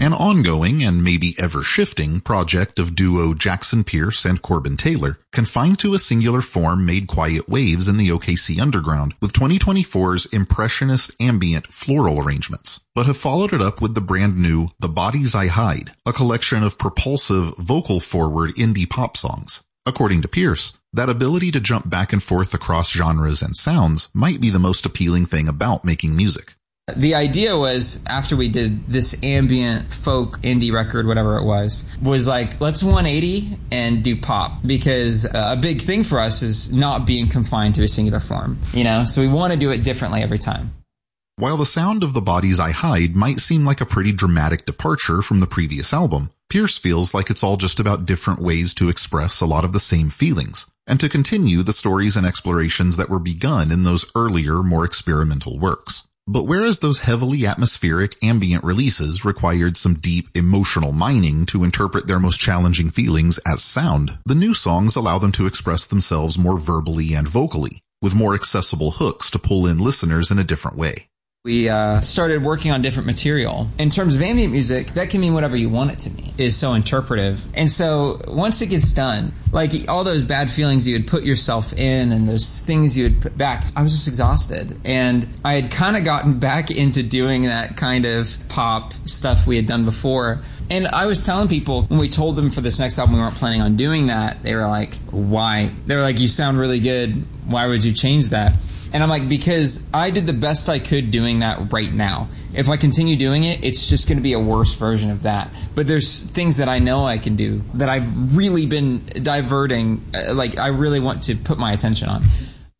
An ongoing and maybe ever-shifting project of duo Jackson Pierce and Corbin Taylor, confined to a singular form made quiet waves in the OKC underground with 2024's impressionist ambient floral arrangements, but have followed it up with the brand new The Bodies I Hide, a collection of propulsive, vocal-forward indie pop songs. According to Pierce, that ability to jump back and forth across genres and sounds might be the most appealing thing about making music. The idea was, after we did this ambient folk indie record, whatever it was like, let's 180 and do pop, because a big thing for us is not being confined to a singular form, so we want to do it differently every time. While the sound of The Bodies I Hide might seem like a pretty dramatic departure from the previous album, Pierce feels like it's all just about different ways to express a lot of the same feelings, and to continue the stories and explorations that were begun in those earlier, more experimental works. But whereas those heavily atmospheric ambient releases required some deep emotional mining to interpret their most challenging feelings as sound, the new songs allow them to express themselves more verbally and vocally, with more accessible hooks to pull in listeners in a different way. We started working on different material. In terms of ambient music, that can mean whatever you want it to mean. It is so interpretive. And so once it gets done, like all those bad feelings you would put yourself in and those things you would put back, I was just exhausted. And I had kind of gotten back into doing that kind of pop stuff we had done before. And I was telling people, when we told them for this next album we weren't planning on doing that, they were like, why? They were like, you sound really good. Why would you change that? And I'm like, because I did the best I could doing that right now. If I continue doing it, it's just going to be a worse version of that. But there's things that I know I can do that I've really been diverting, I really want to put my attention on.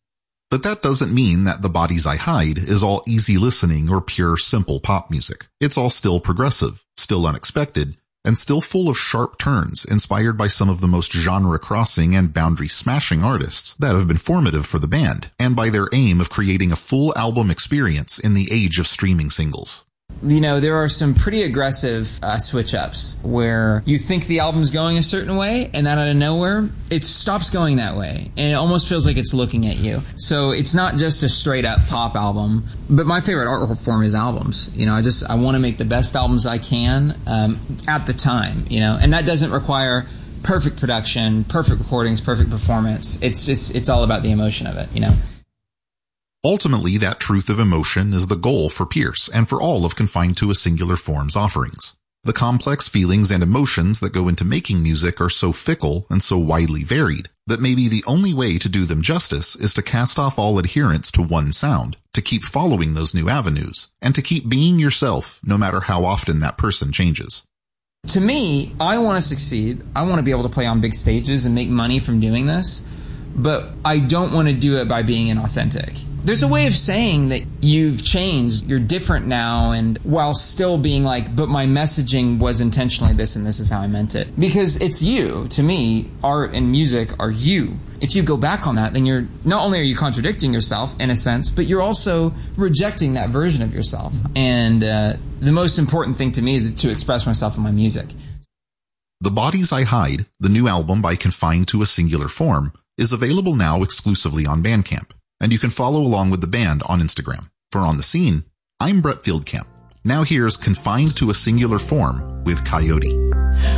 But that doesn't mean that The Bodies I Hide is all easy listening or pure simple pop music. It's all still progressive, still unexpected, and still full of sharp turns inspired by some of the most genre-crossing and boundary-smashing artists that have been formative for the band, and by their aim of creating a full album experience in the age of streaming singles. There are some pretty aggressive switch-ups where you think the album's going a certain way, and then out of nowhere, it stops going that way, and it almost feels like it's looking at you. So it's not just a straight-up pop album, but my favorite art form is albums. I want to make the best albums I can at the time, and that doesn't require perfect production, perfect recordings, perfect performance. It's all about the emotion of it, Ultimately, that truth of emotion is the goal for Pierce and for all of Confined to a Singular Form's offerings. The complex feelings and emotions that go into making music are so fickle and so widely varied that maybe the only way to do them justice is to cast off all adherence to one sound, to keep following those new avenues, and to keep being yourself no matter how often that person changes. To me, I want to succeed. I want to be able to play on big stages and make money from doing this, but I don't want to do it by being inauthentic. There's a way of saying that you've changed, you're different now, and while still being like, but my messaging was intentionally this and this is how I meant it. Because it's you. To me, art and music are you. If you go back on that, then you're not only are you contradicting yourself in a sense, but you're also rejecting that version of yourself. And the most important thing to me is to express myself in my music. The Bodies I Hide, the new album by Confined to a Singular Form, is available now exclusively on Bandcamp, and you can follow along with the band on Instagram. For On the Scene, I'm Brett Fieldcamp. Now here's Confined to a Singular Form with Coyote.